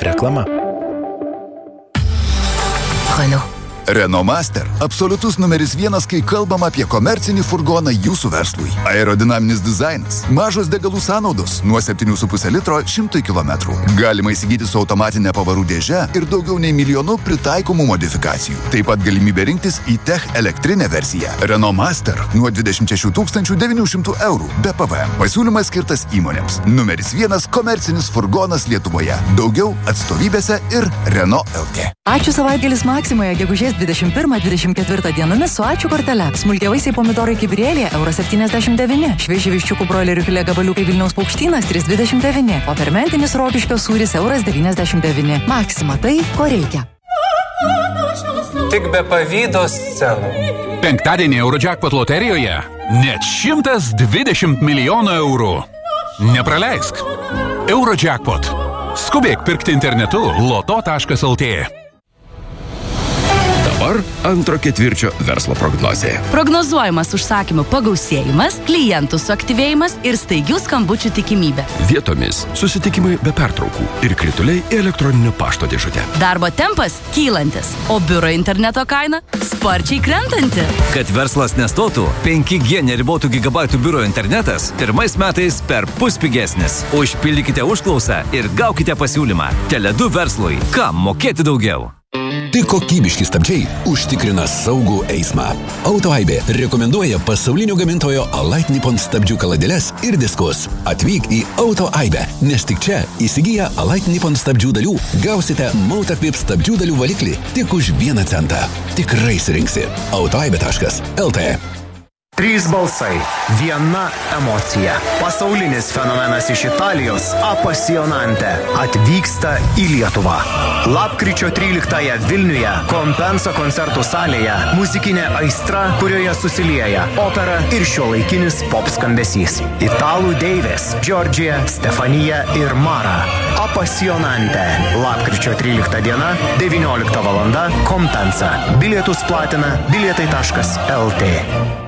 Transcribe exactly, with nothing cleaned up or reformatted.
Reklama. Renault. Renault Master – absoliutus numeris vienas, kai kalbam apie komercinį furgoną jūsų verslui. Aerodinaminis dizainas, mažos degalų sąnaudos, nuo septynių su puse litro šimtui kilometrų. Galima įsigyti su automatinė pavarų dėže ir daugiau nei milijonu pritaikomų modifikacijų. Taip pat galimybė rinktis į Tech elektrinę versiją. Renault Master nuo dvidešimt šešių tūkstančių devynių šimtų eurų be P V M. Pasiūlymas skirtas įmonėms. Numeris vienas komercinis furgonas Lietuvoje. Daugiau atstovybėse ir Renault L T. Ačiū savaitgalis Maksimoje, gegužės dvidešimt pirmą dvidešimt ketvirtą dienomis su ačiū kortele. Smulkiavaisiai pomidorai kibirėlė euro septyniasdešimt devyni. Švieži viščiukų broilerių filė gabaliukai Vilniaus Paukštynas trys dvidešimt devyni. O fermentinis Rokiškio sūris euras devyniasdešimt devyni. Maksima tai, ko reikia. Tik be pavydo scenų. Penktadienį Eurojackpot loterijoje net šimtas dvidešimt milijonų eurų. Nepraleisk. Eurojackpot. Skubėk pirkti internetu loto taškas el tė. Dabar antro ketvirčio verslo prognozė. Prognozuojamas užsakymų pagausėjimas, klientų suaktyvėjimas ir staigių skambučių tikimybė. Vietomis susitikimai be pertraukų ir krituliai į elektroninio pašto dėžutę. Darbo tempas kylantis, o biuro interneto kaina sparčiai krentanti. Kad verslas nestotų, penki G neribotų gigabaitų biuro internetas pirmais metais per pus pigesnis. Užpildykite užklausą ir gaukite pasiūlymą. Tele du verslui. Kam mokėti daugiau? Tik kokybiški stabdžiai užtikrina saugų eismą. Autoaibė rekomenduoja pasaulinio gamintojo Alight Nippon stabdžių kaladėles ir diskus. Atvyk į Autoaibę, nes tik čia įsigiję Alight Nippon stabdžių dalių gausite Mautakvip stabdžių dalių valiklį tik už vieną centą. Tikrai surinksi. autoaibė taškas el tė. Trys balsai, viena emocija. Pasaulinis fenomenas iš Italijos Apassionante atvyksta į Lietuvą. Lapkričio tryliktąją Vilniuje Compensa koncertų salėje muzikinė aistra, kurioje susilieja opera ir šiuolaikinis pop skambesys. Italų deivės Giorgia, Stefanija ir Mara. Apassionante. Lapkričio trylikta diena, devyniolikta valanda, Compensa. Bilietus platina bilietai taškas el tė.